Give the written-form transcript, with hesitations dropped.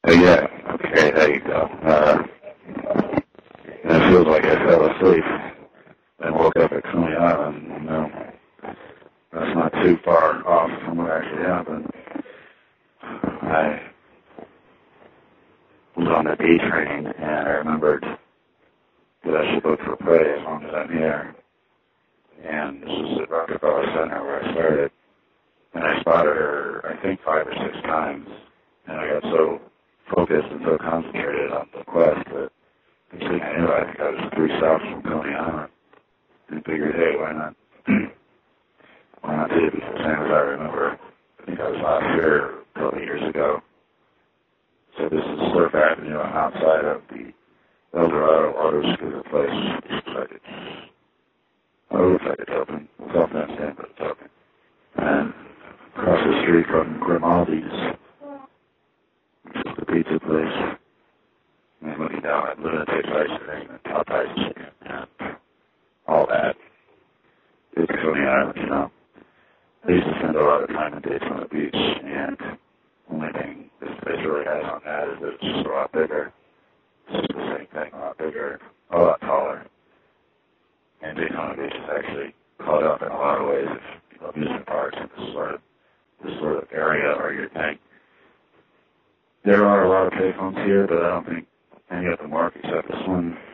Yeah, okay, there you go. It feels like I fell asleep and woke up at Coney Island. You know, that's not too far off from what actually happened. I was on the D train, and I remembered that I should look for prey as long as I'm here. And this is at Rockefeller Center where I started. And I spotted her, I think, 5 or 6 times. And I got so focused and so concentrated on the quest that the thing I knew, I think I was 3 stops from Coney Island. And figured, hey, why not see it? Because same as I remember, I think I was last here a couple of years ago. So this is Surf Avenue. I'm outside of the Eldorado Auto Scooter place. Looks like it's open. It's off that stand, but it's open. And across the street from Grimaldi's, which is the pizza place. And looking down at Lunatic's ice cream and Top Ice chicken and all that. It's Coney Island, you know. I used to spend a lot of time and days on the beach, and the only thing this place really has on that is that it's just a lot bigger. It's just the same thing, a lot bigger, a lot taller. And Daytona Beach is actually caught up in a lot of ways if you love amusement parks and this sort of area or your thing. There are a lot of payphones here, but I don't think any of them work except this one.